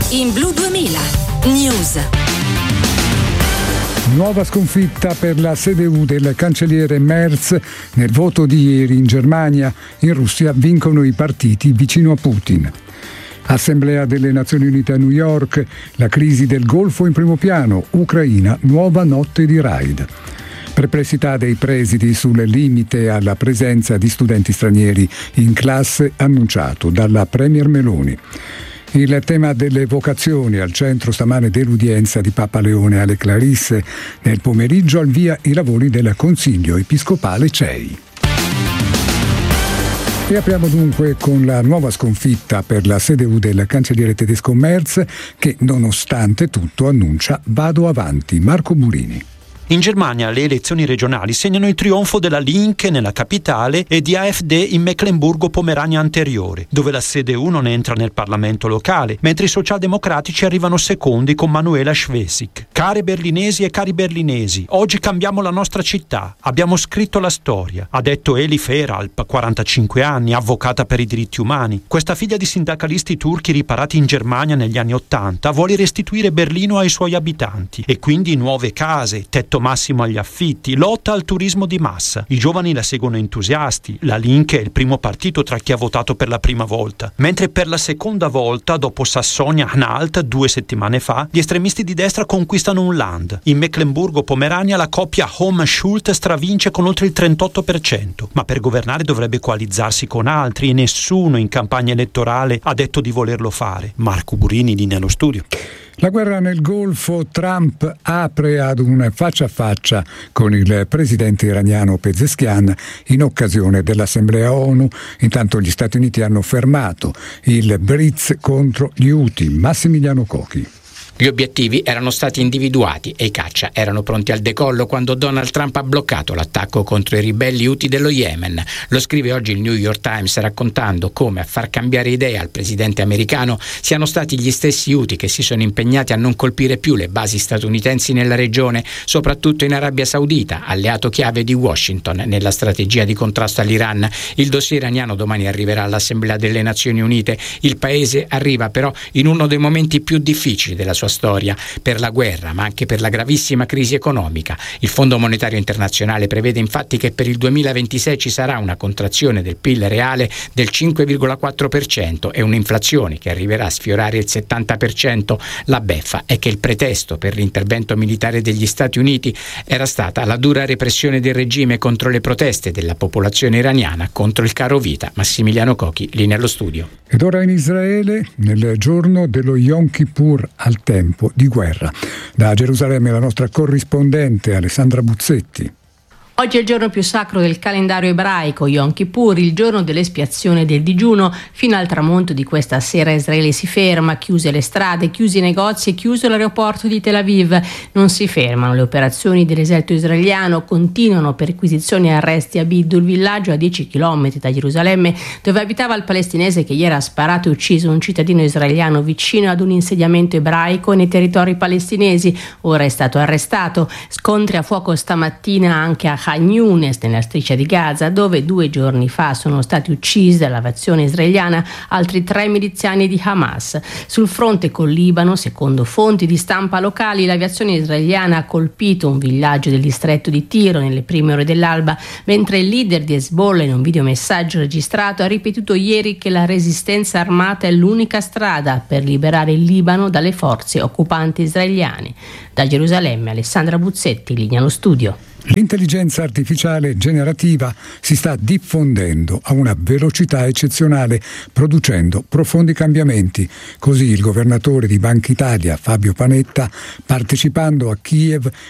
in Blu 2000 News. Nuova sconfitta per la CDU del cancelliere Merz nel voto di ieri in Germania. In Russia vincono i partiti vicino a Putin. Assemblea delle Nazioni Unite a New York, la crisi del Golfo in primo piano, Ucraina, nuova notte di raid. Perplessità dei presidi sul limite alla presenza di studenti stranieri in classe annunciato dalla Premier Meloni. Il tema delle vocazioni al centro stamane dell'udienza di Papa Leone alle Clarisse. Nel pomeriggio al via i lavori del Consiglio Episcopale CEI. E apriamo dunque con la nuova sconfitta per la CDU del cancelliere tedesco Merz, che nonostante tutto annuncia vado avanti. Marco Burini. In Germania le elezioni regionali segnano il trionfo della Linke nella capitale e di AfD in Meclemburgo-Pomerania anteriore, dove la CDU non entra nel Parlamento locale, mentre i socialdemocratici arrivano secondi con Manuela Schwesig. Care berlinesi e cari berlinesi, oggi cambiamo la nostra città, abbiamo scritto la storia, ha detto Elif Eralp, 45 anni, avvocata per i diritti umani. Questa figlia di sindacalisti turchi riparati in Germania negli anni '80 vuole restituire Berlino ai suoi abitanti e quindi nuove case, tetto massimo agli affitti, lotta al turismo di massa. I giovani la seguono entusiasti. La Linke è il primo partito tra chi ha votato per la prima volta, mentre per la seconda volta, dopo Sassonia-Anhalt 2 settimane fa, gli estremisti di destra conquistano un land. In Meclemburgo-Pomerania la coppia Holm-Schultz stravince con oltre il 38%, ma per governare dovrebbe coalizzarsi con altri e nessuno in campagna elettorale ha detto di volerlo fare. Marco Burini, linea allo studio. La guerra nel Golfo, Trump apre ad un faccia a faccia con il presidente iraniano Pezeshkian in occasione dell'Assemblea ONU. Intanto gli Stati Uniti hanno fermato il Blitz contro gli Houthi. Massimiliano Cocchi. Gli obiettivi erano stati individuati e i caccia erano pronti al decollo quando Donald Trump ha bloccato l'attacco contro i ribelli Houthi dello Yemen. Lo scrive oggi il New York Times raccontando come a far cambiare idea al presidente americano siano stati gli stessi Houthi che si sono impegnati a non colpire più le basi statunitensi nella regione, soprattutto in Arabia Saudita, alleato chiave di Washington nella strategia di contrasto all'Iran. Il dossier iraniano domani arriverà all'Assemblea delle Nazioni Unite. Il paese arriva però in uno dei momenti più difficili della sua storia, per la guerra ma anche per la gravissima crisi economica. Il Fondo Monetario Internazionale prevede infatti che per il 2026 ci sarà una contrazione del PIL reale del 5,4% e un'inflazione che arriverà a sfiorare il 70%. La beffa è che il pretesto per l'intervento militare degli Stati Uniti era stata la dura repressione del regime contro le proteste della popolazione iraniana contro il caro vita. Massimiliano Cocchi, linea allo studio. Ed ora in Israele, nel giorno dello Yom Kippur, al tempo di guerra. Da Gerusalemme la nostra corrispondente Alessandra Buzzetti. Oggi è il giorno più sacro del calendario ebraico, Yom Kippur, il giorno dell'espiazione del digiuno. Fino al tramonto di questa sera Israele si ferma, chiuse le strade, chiusi i negozi e chiuso l'aeroporto di Tel Aviv. Non si fermano le operazioni dell'esercito israeliano, continuano perquisizioni e arresti a Biddu, il villaggio a 10 km da Gerusalemme, dove abitava il palestinese che ieri ha sparato e ucciso un cittadino israeliano vicino ad un insediamento ebraico nei territori palestinesi. Ora è stato arrestato. Scontri a fuoco stamattina anche a Khan Younis, nella striscia di Gaza, dove 2 giorni fa sono stati uccisi dall'aviazione israeliana altri 3 miliziani di Hamas. Sul fronte col Libano, secondo fonti di stampa locali, l'aviazione israeliana ha colpito un villaggio del distretto di Tiro nelle prime ore dell'alba, mentre il leader di Hezbollah, in un videomessaggio registrato, ha ripetuto ieri che la resistenza armata è l'unica strada per liberare il Libano dalle forze occupanti israeliane. Da Gerusalemme, Alessandra Buzzetti, linea allo studio. L'intelligenza artificiale generativa si sta diffondendo a una velocità eccezionale, producendo profondi cambiamenti. Così il governatore di Banca Italia, Fabio Panetta, partecipando a Kiev